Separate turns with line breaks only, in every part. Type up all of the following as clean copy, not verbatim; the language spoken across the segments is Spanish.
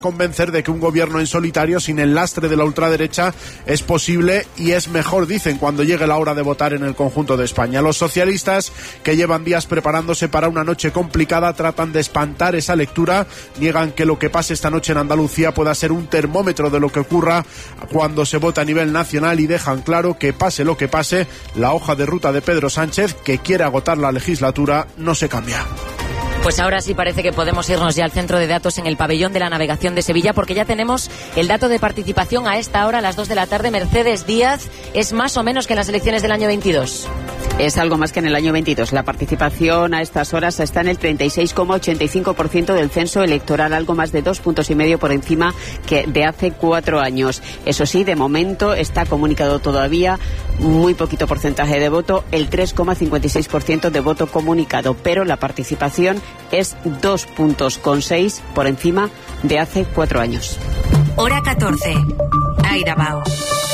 convencer de que un gobierno en solitario sin el lastre de la ultraderecha es posible y es mejor, dicen, cuando llegue la hora de votar en el conjunto de España. Los socialistas, que llevan días preparándose para una noche complicada, tratan de espantar esa lectura, niegan que lo que pase esta noche en Andalucía pueda ser un termómetro de lo que ocurra cuando se vota a nivel nacional y dejan claro que pase lo que pase, la hoja de ruta de Pedro Sánchez, que quiere agotar la legislatura, no se cambia.
Pues ahora sí parece que podemos irnos ya al centro de datos en el pabellón de la navegación de Sevilla, porque ya tenemos el dato de participación a esta hora, a las 2 de la tarde. Mercedes Díaz, ¿es más o menos que en las elecciones del año 22?
Es algo más que en el año 22. La participación a estas horas está en el 36,85% del censo electoral, algo más de 2,5 puntos por encima que de hace 4 años. Eso sí, de momento está comunicado todavía muy poquito porcentaje de voto, el 3,56% de voto comunicado, pero la participación es 2,6 puntos por encima de hace 4 años.
Hora 14. Aira Bao.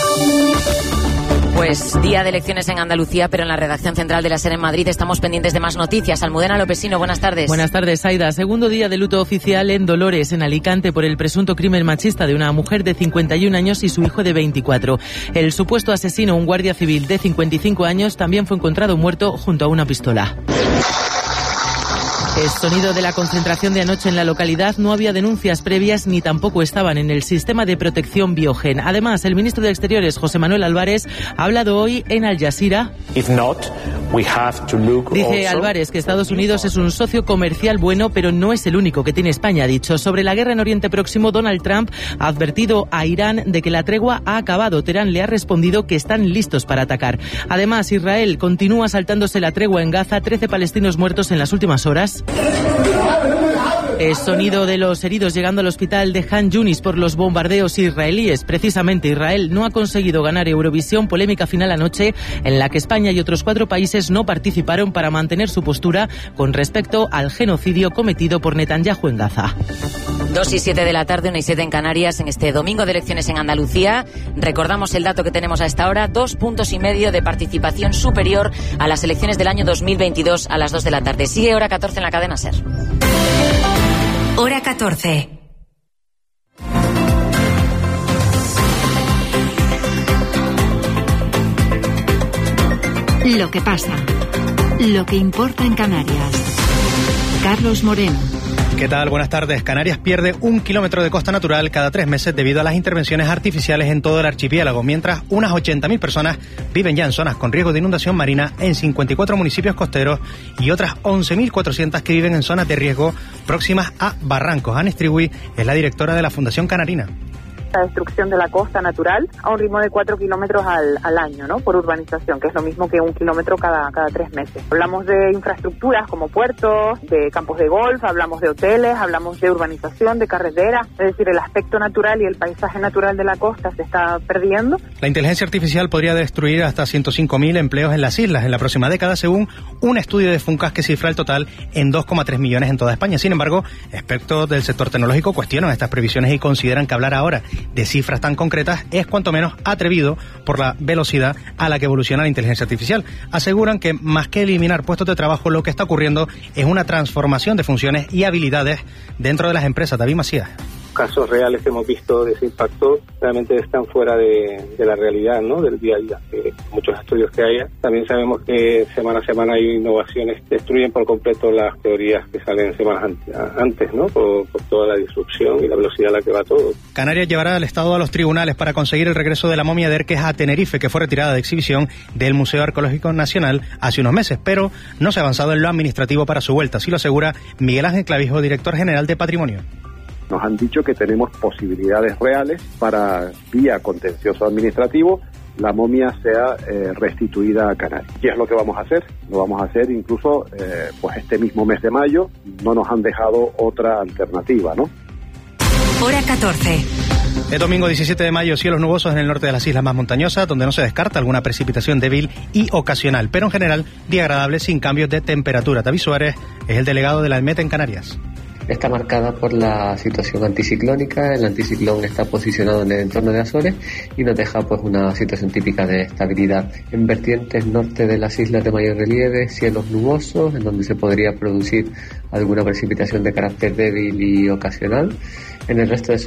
Pues día de elecciones en Andalucía, pero en la redacción central de la SER en Madrid estamos pendientes de más noticias. Almudena Lopesino, buenas tardes.
Buenas tardes, Aida. Segundo día de luto oficial en Dolores, en Alicante, por el presunto crimen machista de una mujer de 51 años y su hijo de 24. El supuesto asesino, un guardia civil de 55 años, también fue encontrado muerto junto a una pistola. El sonido de la concentración de anoche en la localidad. No había denuncias previas ni tampoco estaban en el sistema de protección Biogen. Además, el ministro de Exteriores, José Manuel Álvarez, ha hablado hoy en Al Jazeera. Dice Álvarez que Estados Unidos es un socio comercial bueno, pero no es el único que tiene España, ha dicho. Sobre la guerra en Oriente Próximo, Donald Trump ha advertido a Irán de que la tregua ha acabado. Teherán le ha respondido que están listos para atacar. Además, Israel continúa saltándose la tregua en Gaza. 13 palestinos muertos en las últimas horas. El sonido de los heridos llegando al hospital de Han Yunis por los bombardeos israelíes. Precisamente Israel no ha conseguido ganar Eurovisión. Polémica final anoche en la que España y otros 4 países no participaron para mantener su postura con respecto al genocidio cometido por Netanyahu en Gaza.
2:07 de la tarde, 1:07 en Canarias, en este domingo de elecciones en Andalucía. Recordamos el dato que tenemos a esta hora, 2,5 puntos de participación superior a las elecciones del año 2022 a las 2 de la tarde. Sigue Hora 14 en la cadena SER.
Hora 14. Lo que pasa. Lo que importa en Canarias. Carlos Moreno.
¿Qué tal? Buenas tardes. Canarias pierde 1 kilómetro de costa natural cada 3 meses debido a las intervenciones artificiales en todo el archipiélago, mientras unas 80.000 personas viven ya en zonas con riesgo de inundación marina en 54 municipios costeros y otras 11.400 que viven en zonas de riesgo próximas a barrancos. Anne Striwi es la directora de la Fundación Canarina.
La destrucción de la costa natural a un ritmo de 4 kilómetros al año, ¿no? Por urbanización, que es lo mismo que 1 kilómetro cada 3 meses. Hablamos de infraestructuras como puertos, de campos de golf, hablamos de hoteles, hablamos de urbanización, de carreteras. Es decir, el aspecto natural y el paisaje natural de la costa se está perdiendo.
La inteligencia artificial podría destruir hasta 105.000 empleos en las islas en la próxima década, según un estudio de Funcas que cifra el total en 2,3 millones en toda España. Sin embargo, expertos del sector tecnológico cuestionan estas previsiones y consideran que hablar ahora de cifras tan concretas es cuanto menos atrevido por la velocidad a la que evoluciona la inteligencia artificial. Aseguran que más que eliminar puestos de trabajo, lo que está ocurriendo es una transformación de funciones y habilidades dentro de las empresas. David Macías.
Casos reales que hemos visto de ese impacto realmente están fuera de la realidad, ¿no? Del día a día. Muchos estudios que haya. También sabemos que semana a semana hay innovaciones que destruyen por completo las teorías que salen semanas antes, ¿no? Por toda la disrupción y la velocidad a la que va todo.
Canarias llevará al Estado a los tribunales para conseguir el regreso de la momia de Erques a Tenerife, que fue retirada de exhibición del Museo Arqueológico Nacional hace unos meses, pero no se ha avanzado en lo administrativo para su vuelta, así lo asegura Miguel Ángel Clavijo, director general de Patrimonio.
Nos han dicho que tenemos posibilidades reales para, vía contencioso administrativo, la momia sea restituida a Canarias. ¿Qué es lo que vamos a hacer? Lo vamos a hacer incluso pues este mismo mes de mayo. No nos han dejado otra alternativa, ¿no?
Hora 14.
El domingo 17 de mayo, cielos nubosos en el norte de las islas más montañosas, donde no se descarta alguna precipitación débil y ocasional, pero en general día agradable sin cambios de temperatura. David Suárez es el delegado de la EMET en Canarias.
está marcada por la situación anticiclónica. El anticiclón está posicionado en el entorno de Azores y nos deja pues una situación típica de estabilidad. En vertientes norte de las islas de mayor relieve, cielos nubosos, en donde se podría producir alguna precipitación de carácter débil y ocasional. En el resto de